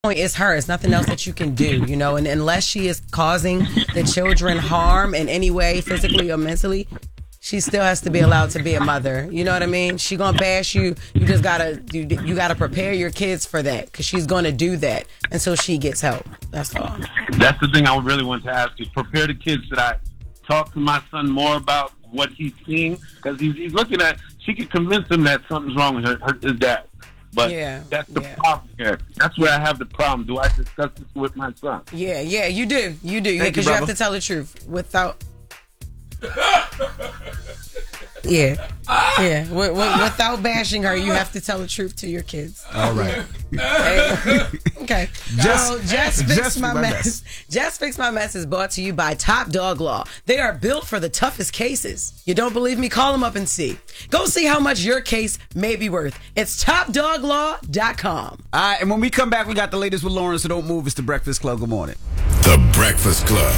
point, it's her. It's nothing else that you can do, and unless she is causing the children harm in any way, physically or mentally, she still has to be allowed to be a mother. You know what I mean? She gonna bash you. You just you gotta prepare your kids for that, because she's gonna do that until she gets help. That's all. That's the thing I really want to ask you. Prepare the kids. Should I talk to my son more about what he's seeing? Because he's looking at, she can convince him that something's wrong with his dad. But that's the problem here. That's where I have the problem. Do I discuss this with my son? Yeah, you do. Because you have to tell the truth without... Without bashing her, you have to tell the truth to your kids. All right. Okay. Just Fix My Mess. Just Fix My Mess is brought to you by Top Dog Law. They are built for the toughest cases. You don't believe me? Call them up and see. Go see how much your case may be worth. It's TopDogLaw.com. All right, and when we come back, we got the latest with Lauren, so don't move. It's The Breakfast Club. Good morning. The Breakfast Club.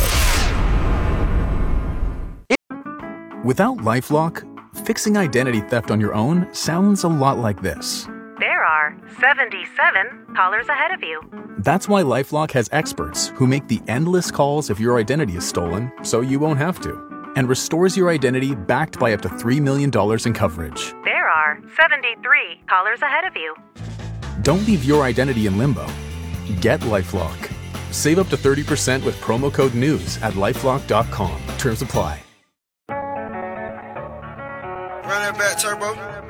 Without LifeLock, fixing identity theft on your own sounds a lot like this. There are 77 callers ahead of you. That's why LifeLock has experts who make the endless calls if your identity is stolen, so you won't have to, and restores your identity backed by up to $3 million in coverage. There are 73 callers ahead of you. Don't leave your identity in limbo. Get LifeLock. Save up to 30% with promo code NEWS at LifeLock.com. Terms apply. Run that back, Turbo.